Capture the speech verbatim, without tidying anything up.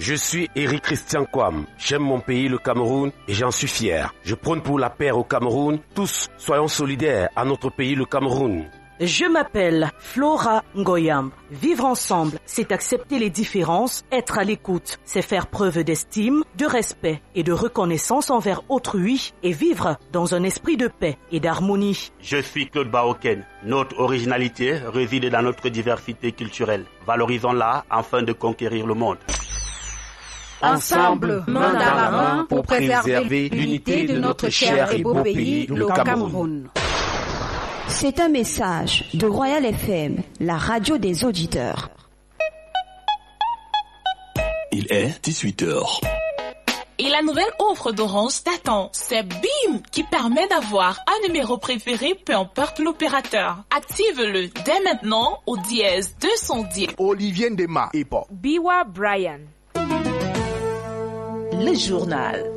Je suis Éric Christian Kwam. J'aime mon pays, le Cameroun, et j'en suis fier. Je prône pour la paix au Cameroun. Tous, soyons solidaires à notre pays, le Cameroun. Je m'appelle Flora Ngoyam. Vivre ensemble, c'est accepter les différences, être à l'écoute, c'est faire preuve d'estime, de respect et de reconnaissance envers autrui et vivre dans un esprit de paix et d'harmonie. Je suis Claude Baoken. Notre originalité réside dans notre diversité culturelle. Valorisons-la afin de conquérir le monde. Ensemble, main dans la main, pour préserver l'unité de notre cher et beau pays, le Cameroun. C'est un message de Royal F M, la radio des auditeurs. Il est dix-huit heures. Et la nouvelle offre d'Orange t'attend. C'est B I M qui permet d'avoir un numéro préféré, peu importe l'opérateur. Active-le dès maintenant au dièse deux cent dix. Olivier Ndema et Pop. Biwa Brian. Le journal.